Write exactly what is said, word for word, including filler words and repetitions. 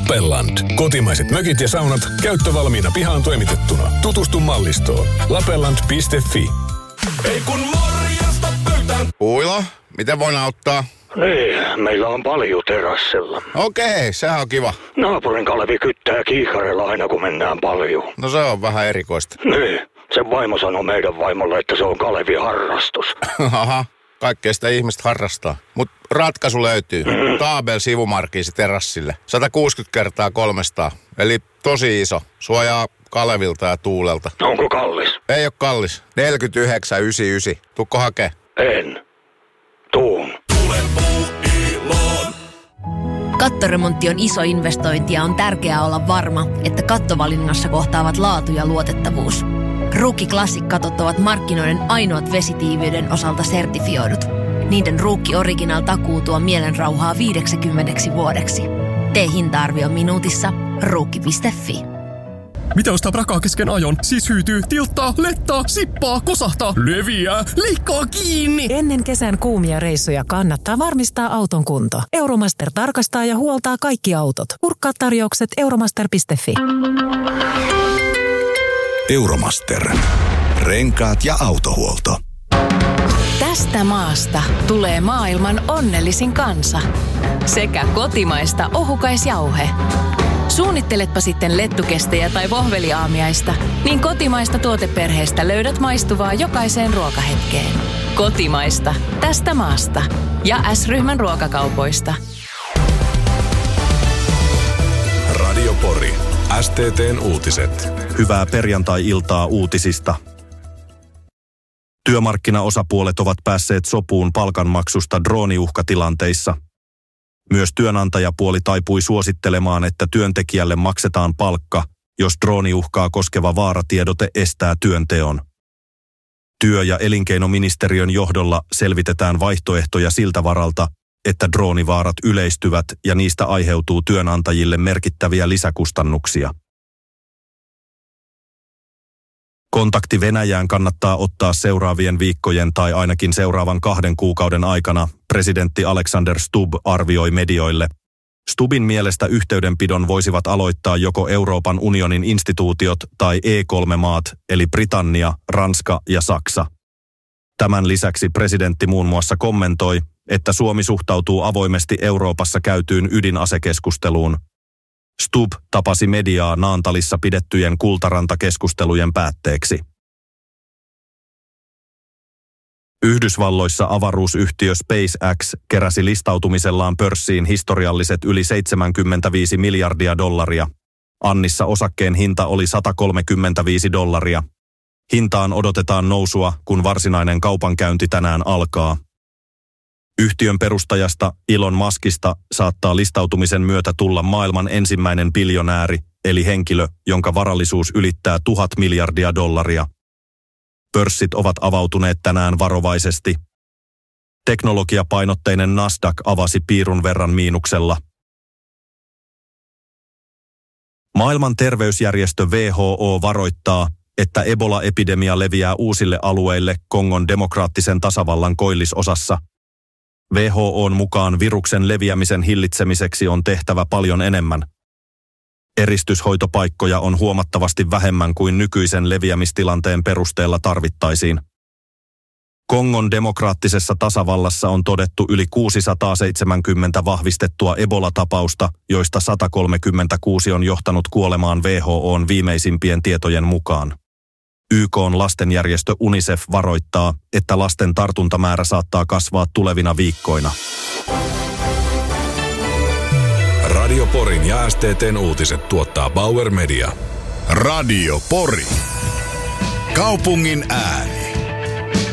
Lapelland. Kotimaiset mökit ja saunat käyttövalmiina pihaan toimitettuna. Tutustu mallistoon. lapelland piste fi. Ei kun morjesta pöytään. Uilo, miten voin auttaa? Niin, meillä on paljon terassilla. Okei, sehän on kiva. Naapurin Kalevi kyttää kiikarella aina kun mennään paljon. No se on vähän erikoista. Niin, sen vaimo sanoi meidän vaimolle, että se on Kalevi harrastus. Aha, kaikkea sitä ihmistä harrastaa. Mut ratkaisu löytyy. Mm. Taabel sivumarkiisi terassille. sata kuusikymmentä kertaa kolmesataa. Eli tosi iso. Suojaa Kalevilta ja tuulelta. Onko kallis? Ei oo kallis. neljäkymmentäyhdeksän yhdeksänkymmentäyhdeksän. Tuukko hakee? En. Tuun. Kattoremontti on iso investointi ja on tärkeää olla varma, että kattovalinnassa kohtaavat laatu ja luotettavuus. Ruukki Classic-katot ovat markkinoiden ainoat vesitiiviyden osalta sertifioidut. Niiden Ruukki Original takuu tuo mielenrauhaa viideksikymmeneksi vuodeksi. Tee hinta-arvio minuutissa. ruukki piste fi. Mitä ostaa prakaa kesken ajon? Siis hyytyy, tilttaa, lettaa, sippaa, kosahtaa, leviää, leikkaa kiinni. Ennen kesän kuumia reissuja kannattaa varmistaa auton kunto. Euromaster tarkastaa ja huoltaa kaikki autot. Kurkkaa tarjoukset euromaster piste fi. Euromaster. Renkaat ja autohuolto. Tästä maasta tulee maailman onnellisin kansa. Sekä kotimaista ohukaisjauhe. Suunnitteletpa sitten lettukestejä tai vohveliaamiaista, niin kotimaista tuoteperheestä löydät maistuvaa jokaiseen ruokahetkeen. Kotimaista. Tästä maasta. Ja S-ryhmän ruokakaupoista. Radio Pori. S T T:n uutiset. Hyvää perjantai-iltaa uutisista. Työmarkkinaosapuolet ovat päässeet sopuun palkanmaksusta drooniuhkatilanteissa. Myös työnantajapuoli taipui suosittelemaan, että työntekijälle maksetaan palkka, jos drooniuhkaa koskeva vaaratiedote estää työnteon. Työ- ja elinkeinoministeriön johdolla selvitetään vaihtoehtoja siltä varalta, että droonivaarat yleistyvät ja niistä aiheutuu työnantajille merkittäviä lisäkustannuksia. Kontakti Venäjään kannattaa ottaa seuraavien viikkojen tai ainakin seuraavan kahden kuukauden aikana, presidentti Alexander Stubb arvioi medioille. Stubbin mielestä yhteydenpidon voisivat aloittaa joko Euroopan unionin instituutiot tai E kolme maat, eli Britannia, Ranska ja Saksa. Tämän lisäksi presidentti muun muassa kommentoi, että Suomi suhtautuu avoimesti Euroopassa käytyyn ydinasekeskusteluun. Stubb tapasi mediaa Naantalissa pidettyjen kultarantakeskustelujen päätteeksi. Yhdysvalloissa avaruusyhtiö SpaceX keräsi listautumisellaan pörssiin historialliset yli seitsemänkymmentäviisi miljardia dollaria. Annissa osakkeen hinta oli sata kolmekymmentäviisi dollaria. Hintaan odotetaan nousua, kun varsinainen kaupankäynti tänään alkaa. Yhtiön perustajasta Elon Muskista saattaa listautumisen myötä tulla maailman ensimmäinen biljonääri, eli henkilö, jonka varallisuus ylittää tuhat miljardia dollaria. Pörssit ovat avautuneet tänään varovaisesti. Teknologiapainotteinen Nasdaq avasi piirun verran miinuksella. Maailman terveysjärjestö W H O varoittaa, että Ebola-epidemia leviää uusille alueille Kongon demokraattisen tasavallan koillisosassa. W H O:n mukaan viruksen leviämisen hillitsemiseksi on tehtävä paljon enemmän. Eristyshoitopaikkoja on huomattavasti vähemmän kuin nykyisen leviämistilanteen perusteella tarvittaisiin. Kongon demokraattisessa tasavallassa on todettu yli kuusisataaseitsemänkymmentä vahvistettua Ebola-tapausta, joista sata kolmekymmentäkuusi on johtanut kuolemaan W H O:n viimeisimpien tietojen mukaan. Y K:n lastenjärjestö UNICEF varoittaa, että lasten tartuntamäärä saattaa kasvaa tulevina viikkoina. Radio Porin ja S T T:n uutiset tuottaa Bauer Media. Radio Pori. Kaupungin ääni.